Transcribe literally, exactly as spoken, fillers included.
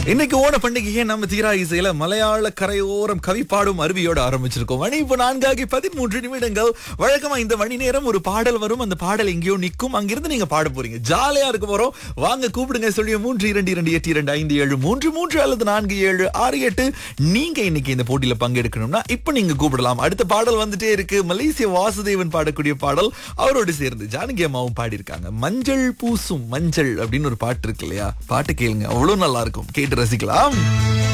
இன்னைக்கு ஓண பண்டிகையை நம்ம தீரா இசையில மலையாள கரையோரம் கவி பாடும் அருவியோட ஆரம்பிச்சிருக்கோம். மணி இப்போ நான்காகி பதிமூன்று நிமிடங்கள். வழக்கமா இந்த மணி நேரம் ஒரு பாடல் வரும், அந்த பாடல் எங்கேயோ நிக்கும், அங்கிருந்து நீங்க பாட போறீங்க. ஜாலியா இருக்க போறோம். வாங்க கூப்பிடுங்க. சொல்லி மூன்று இரண்டு இரண்டு எட்டு இரண்டு ஐந்து ஏழு மூன்று மூன்று அல்லது நான்கு ஏழு ஆறு எட்டு. நீங்க இன்னைக்கு இந்த போட்டியில பங்கெடுக்கணும்னா இப்ப நீங்க கூப்பிடலாம். அடுத்த பாடல் வந்துட்டே இருக்கு. மலேசிய வாசுதேவன் பாடக்கூடிய பாடல். அவரோடு சேர்ந்து ஜானகி அம்மாவும் பாடியிருக்காங்க. மஞ்சள் பூசும் மஞ்சள் அப்படின்னு ஒரு பாட்டு இருக்கு இல்லையா? பாட்டு கேளுங்க, அவ்வளவு நல்லா இருக்கும். கேட்டு ரசிக்கலாம்.